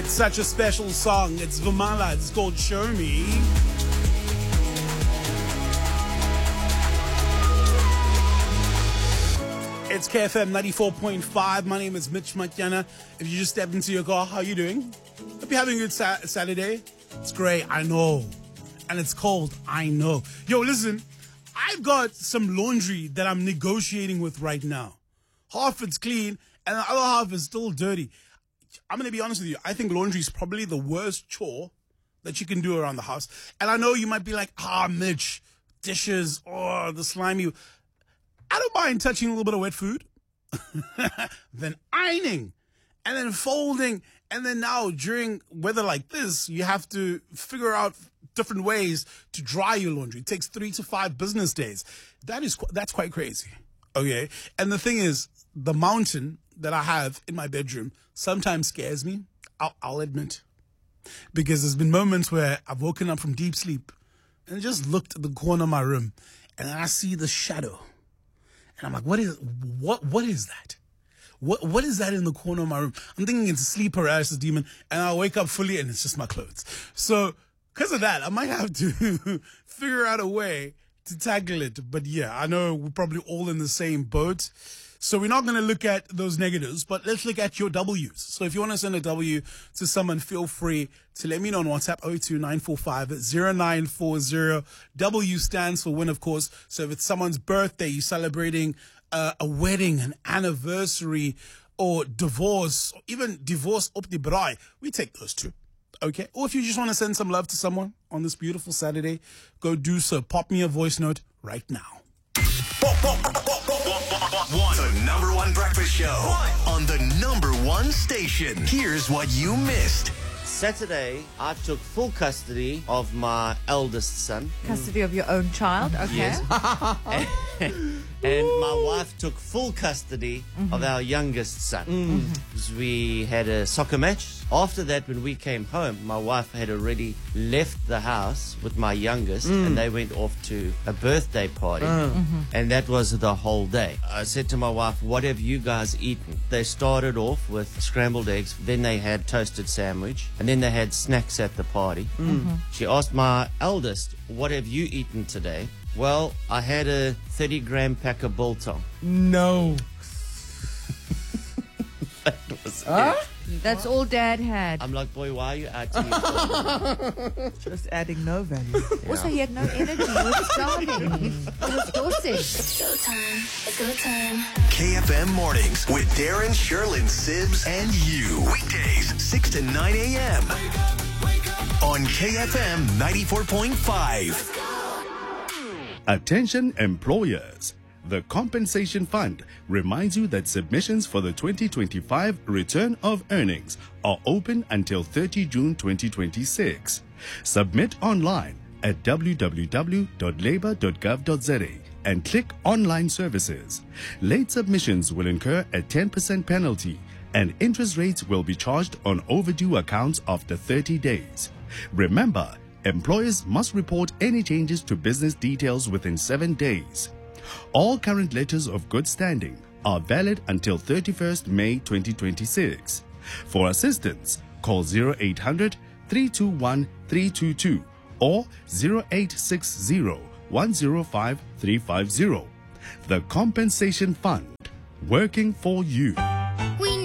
It's such a special song. It's Vumala. It's called Show Me. It's KFM 94.5. My name is Mitch Matyana. If you just stepped into your car, how are you doing? Hope you're having a good Saturday. It's great, I know. And it's cold, I know. Yo, listen, I've got some laundry that I'm negotiating with right now. Half it's clean, and the other half is still dirty. I'm going to be honest with you. I think laundry is probably the worst chore that you can do around the house. And I know you might be like, Mitch, dishes, the slimy. I don't mind touching a little bit of wet food, then ironing, and then folding. And then now during weather like this, you have to figure out different ways to dry your laundry. It takes 3 to 5 business days. That's quite crazy. Okay. And the thing is, the mountain that I have in my bedroom sometimes scares me. I'll admit, because there's been moments where I've woken up from deep sleep and just looked at the corner of my room and I see the shadow. And I'm like, what is that? What is that in the corner of my room? I'm thinking it's a sleep paralysis demon, and I wake up fully and it's just my clothes. So because of that, I might have to figure out a way to tackle it. But yeah, I know we're probably all in the same boat. So we're not going to look at those negatives, but let's look at your W's. So if you want to send a W to someone, feel free to let me know on WhatsApp, 02945-0940. W stands for win, of course. So if it's someone's birthday, you're celebrating a wedding, an anniversary, or divorce, or even divorce op die braai, we take those two. Okay? Or if you just want to send some love to someone on this beautiful Saturday, go do so. Pop me a voice note right now. The number one breakfast show on the number one station. Here's what you missed. Saturday, I took full custody of my eldest son. Custody of your own child, okay. Yes. And my wife took full custody of our youngest son. Because we had a soccer match. After that, when we came home, my wife had already left the house with my youngest, and they went off to a birthday party. And that was the whole day. I said to my wife, what have you guys eaten? They started off with scrambled eggs, then they had toasted sandwich, and then they had snacks at the party. She asked my eldest, what have you eaten today? Well, I had a 30-gram pack of biltong. No. That was it. That's all Dad had. I'm like, boy, why are you out here? Just adding no value. Also, he had no energy. He was starving. He was dosing. It's showtime. It's go time. KFM Mornings with Darren, Sherlyn, Sibs, and you. Weekdays, 6 to 9 a.m. On KFM 94.5. Attention employers. The Compensation Fund reminds you that submissions for the 2025 Return of Earnings are open until 30 June 2026. Submit online at www.labor.gov.za and click Online Services. Late submissions will incur a 10% penalty and interest rates will be charged on overdue accounts after 30 days. Remember, employers must report any changes to business details within 7 days. All current letters of good standing are valid until 31st May 2026. For assistance, call 0800 321 322 or 0860 105 350. The Compensation Fund, working for you.